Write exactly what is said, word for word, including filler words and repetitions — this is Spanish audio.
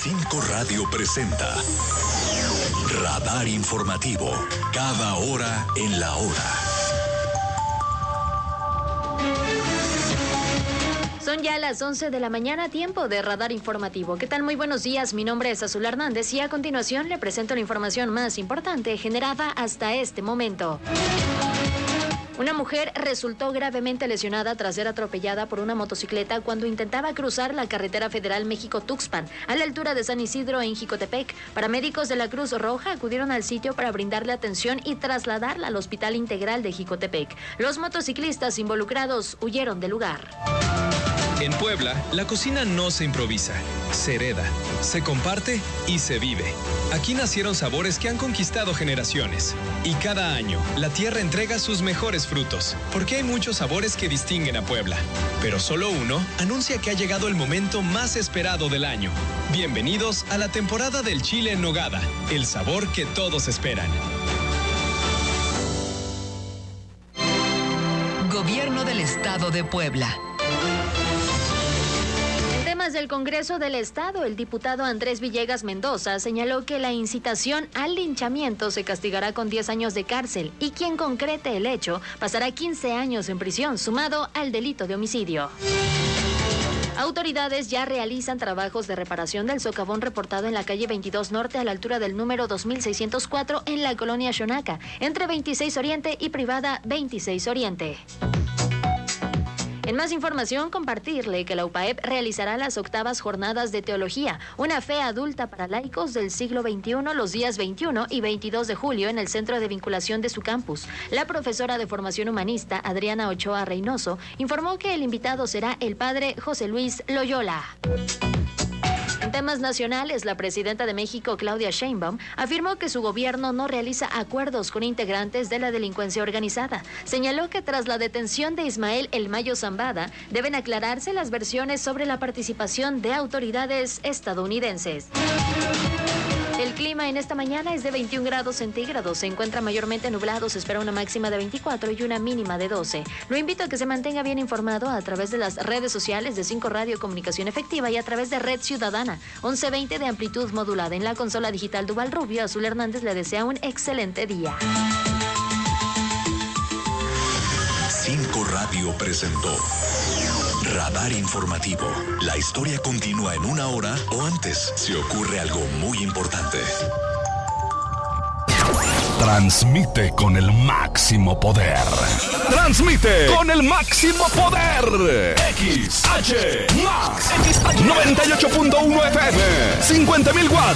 Cinco Radio presenta Radar Informativo, cada hora en la hora. Son ya las once de la mañana, tiempo de Radar Informativo. ¿Qué tal? Muy buenos días, mi nombre es Azul Hernández y a continuación le presento la información más importante generada hasta este momento. Una mujer resultó gravemente lesionada tras ser atropellada por una motocicleta cuando intentaba cruzar la carretera federal México-Tuxpan, a la altura de San Isidro en Jicotepec. Paramédicos de la Cruz Roja acudieron al sitio para brindarle atención y trasladarla al Hospital Integral de Jicotepec. Los motociclistas involucrados huyeron del lugar. En Puebla, la cocina no se improvisa, se hereda, se comparte y se vive. Aquí nacieron sabores que han conquistado generaciones. Y cada año, la tierra entrega sus mejores frutos, porque hay muchos sabores que distinguen a Puebla. Pero solo uno anuncia que ha llegado el momento más esperado del año. Bienvenidos a la temporada del chile en nogada, el sabor que todos esperan. Gobierno del Estado de Puebla. Del Congreso del Estado, el diputado Andrés Villegas Mendoza señaló que la incitación al linchamiento se castigará con diez años de cárcel y quien concrete el hecho pasará quince años en prisión, sumado al delito de homicidio. Autoridades ya realizan trabajos de reparación del socavón reportado en la calle veintidós Norte a la altura del número dos mil seiscientos cuatro en la colonia Xonaca, entre veintiséis Oriente y Privada veintiséis Oriente. En más información, compartirle que la U P A E P realizará las octavas jornadas de teología, una fe adulta para laicos del siglo veintiuno, los días veintiuno y veintidós de julio en el centro de vinculación de su campus. La profesora de formación humanista, Adriana Ochoa Reynoso, informó que el invitado será el padre José Luis Loyola. En temas nacionales, la presidenta de México, Claudia Sheinbaum, afirmó que su gobierno no realiza acuerdos con integrantes de la delincuencia organizada. Señaló que tras la detención de Ismael El Mayo Zambada, deben aclararse las versiones sobre la participación de autoridades estadounidenses. El clima en esta mañana es de veintiún grados centígrados, se encuentra mayormente nublado, se espera una máxima de veinticuatro y una mínima de doce. Lo invito a que se mantenga bien informado a través de las redes sociales de Cinco Radio Comunicación Efectiva y a través de Red Ciudadana, once veinte de amplitud modulada. En la consola digital Duval Rubio, Azul Hernández le desea un excelente día. Cinco Radio presentó Radar Informativo. La historia continúa en una hora o antes si ocurre algo muy importante. Transmite con el máximo poder. Transmite con el máximo poder. X H Max noventa y ocho punto uno F M, cincuenta mil watts